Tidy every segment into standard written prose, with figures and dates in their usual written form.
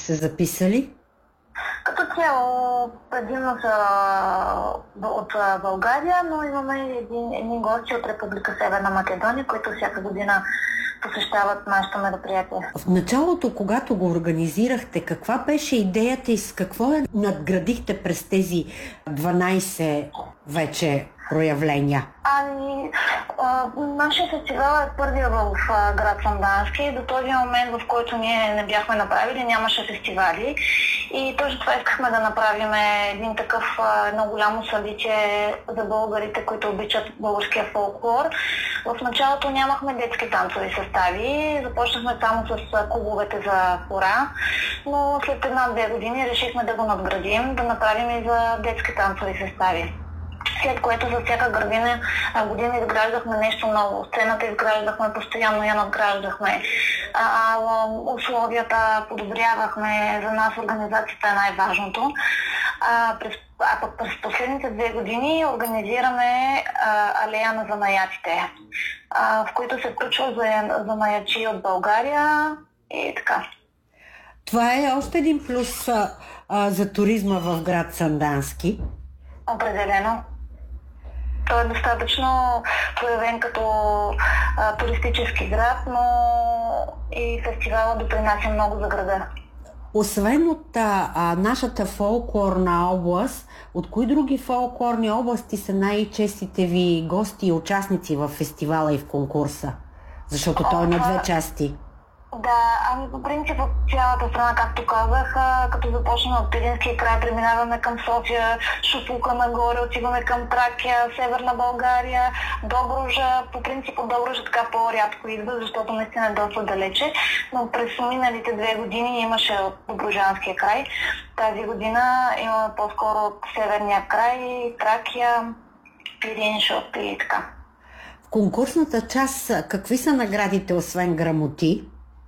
се записали? Като цяло предимно са от България, но имаме едни гости от Република Северна Македония, които всяка година посещават нашето мероприятие. В началото, когато го организирахте, каква беше идеята и с какво я надградихте през тези 12 вече проявления? Нашия фестивал е първия в град Сандански. До този момент, в който ние не бяхме направили, нямаше фестивали. И точно това искахме да направим един такъв едно голямо събитие за българите, които обичат българския фолклор. В началото нямахме детски танцови състави, започнахме само с клубовете за хора, но след 1-2 години решихме да го надградим, да направим и за детски танцови състави. След което за всяка година изграждахме нещо ново. Сцената изграждахме, постоянно я надграждахме. Условията подобрявахме. За нас организацията е най-важното. Пък през последните 2 години организираме алея на занаятите, в които се включва занаячи от България и така. Това е още един плюс за туризма в град Сандански. Определено. Той е достатъчно проявен като туристически град, но и фестивалът допринася много за града. Освен от нашата фолклорна област, от кои други фолклорни области са най-честите ви гости и участници в фестивала и в конкурса? Защото той е на 2 части. Да, по принцип от цялата страна, както казах, като започнем от Пиринския край, преминаваме към София, Шуфулка нагоре, отиваме към Тракия, Северна България, Добруджа. По принцип от Добруджа така по-рядко идва, защото наистина е доста далече, но през миналите 2 години имаше от Добруджанския край. Тази година имаме по-скоро от Северния край, Тракия, Пирин, Шоп и така. В конкурсната част какви са наградите, освен грамоти?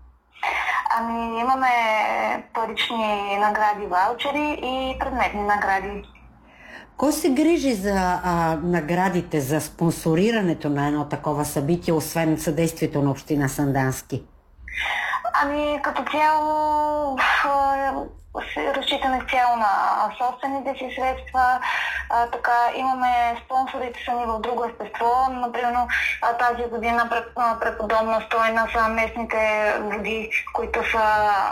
Имаме парични награди, ваучери и предметни награди. Кой се грижи за наградите, за спонсорирането на едно такова събитие, освен съдействието на община Сандански? Като цяло разчитаме цяло на собствените си средства. Така, имаме спонсорите са ни в друго естество. Например, тази година преподобна стойна са местните води, които са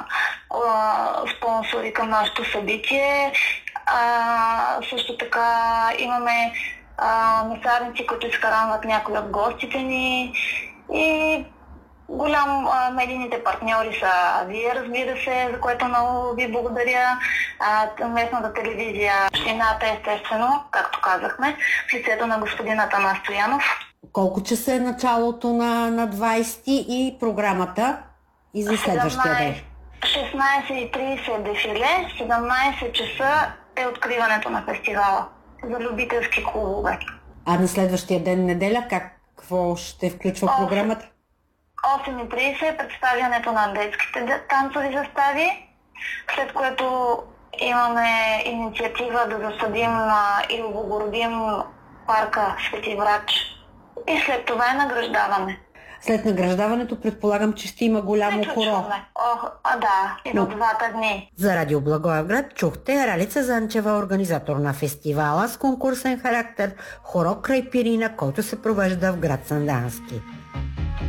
спонсори към нашето събитие. Също така имаме месарници, които изхранват някои от гостите ни и голям медийните партньори са вие, разбира се, за което много ви благодаря. Местната телевизия, общината, естествено, както казахме, в лицето на господин Атанас Стоянов. Колко часа е началото на 20 и програмата и за следващия ден? 16:30 е дефиле, 17 часа е откриването на фестивала за любителски клубове. А на следващия ден, неделя, какво ще включва програмата? 8:30 е представянето на детските танцови застави, след което имаме инициатива да засадим и облагородим парка Свети Врач и след това е награждаване. След награждаването предполагам, че ще има голямо хоро. Да, и до 2 дни. За Радио Благоевград чухте Ралица Занчева, организатор на фестивала с конкурсен характер Хоро край Пирина, който се провежда в град Сандански.